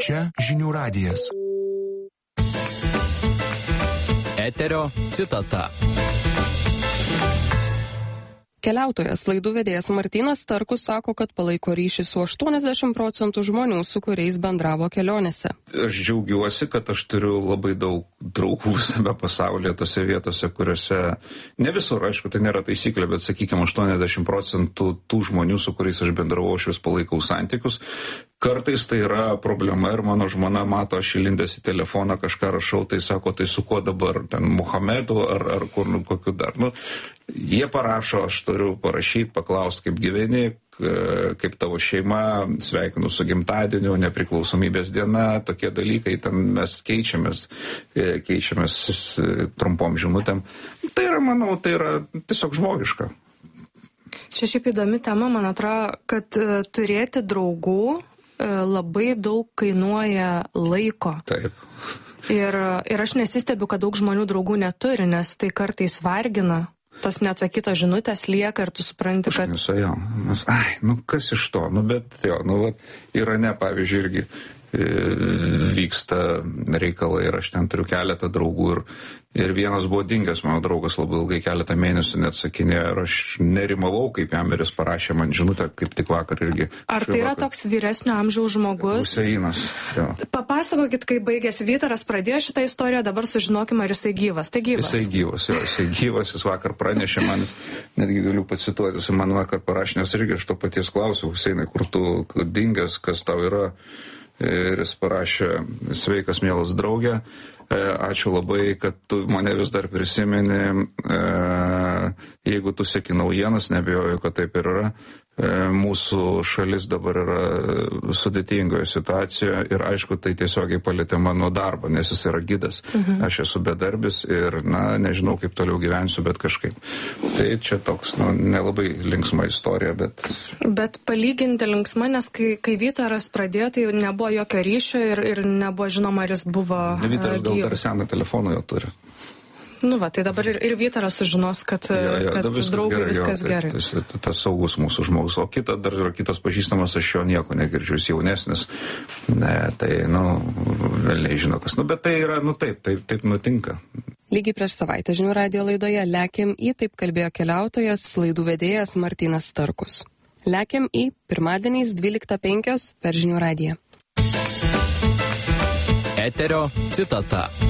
Čia žinių radijas. Eterio citata. Keliautojas laidų vedėjas Martynas Starkus sako, kad palaiko ryšį su 80% žmonių, su kuriais bendravo kelionėse. Aš džiaugiuosi, kad aš turiu labai daug draugų visame pasaulyje, tose vietose, kuriuose, ne visur, aišku, tai nėra taisyklė, bet sakykime, 80% tų žmonių, su kuriais aš bendravau, aš vis palaikau santykius. Kartais tai yra problema ir mano žmona mato, aš įlindęs į telefoną kažką rašau, tai sako, tai su kuo dabar, ten Muhamedu ar kur, kokiu dar. Jie parašo, aš turiu parašyti, paklausti, kaip gyveni, kaip tavo šeima, sveikinu su gimtadieniu, nepriklausomybės diena, tokie dalykai, ten mes keičiamės trumpom žinutėm. Tai yra, manau, tai yra tiesiog žmogiška. Čia šiaip įdomi tema, man atrodo, kad turėti draugų labai daug kainuoja laiko. Taip. Ir aš nesistebiu, kad daug žmonių draugų neturi, nes tai kartais vargina. Tas neatsakytos žinutės lieka ir tu supranti, kad... Kas iš to? Bet Irane, pavyzdžiui, irgi vyksta reikalai ir aš ten turiu keletą draugų ir vienas buvo dingęs, mano draugas labai ilgai keletą mėnesių neatsakinėjo ir aš nerimavau, kaip jam ir jis parašė man žinutę, kaip tik vakar irgi. Ar tai yra toks vyresnio amžiaus žmogus? Huseinas, jo. Papasakokit, kaip baigėsi. Vytaras pradėjo šitą istoriją, dabar sužinokime, ar jisai gyvas. Tai gyvas. Jisai gyvas, jis vakar pranešė man, netgi galiu pacituoti, jis man vakar parašė, nes irgi aš to paties klausiau, Huseinai, kur tu dingęs, kas tau yra. Ir jis parašė, sveikas, mielas draugė, ačiū labai, kad tu mane vis dar prisimeni, jeigu tu seki naujienas, nebijoju, kad taip ir yra. Mūsų šalis dabar yra sudėtingoje situacijoje ir aišku, tai tiesiogiai palietė mano darbą, nes jis yra gidas. Aš esu bedarbis ir, nežinau, kaip toliau gyvensiu, bet kažkaip. Tai čia toks, nelabai linksma istorija, bet... Bet palyginti linksma, nes kai Vytaras pradėjo, tai nebuvo jokio ryšio ir nebuvo žinoma, ar jis buvo Vytaras gal dar seną telefoną jo turi. Tai dabar ir Vytaras sužinos, kad draugui viskas gerai. Tas saugus mūsų žmogus. O dar yra kitas pažįstamas, aš jo nieko negirdžiu, jis jaunesnis. Vėliai žino kas. Bet tai yra, taip nutinka. Lygiai prieš savaitę žinių radijo laidoje Lekiam į, taip kalbėjo keliautojas, laidų vedėjas Martynas Starkus. Lekiam į pirmadieniais 12:05 per žinių radiją. Eterio citata.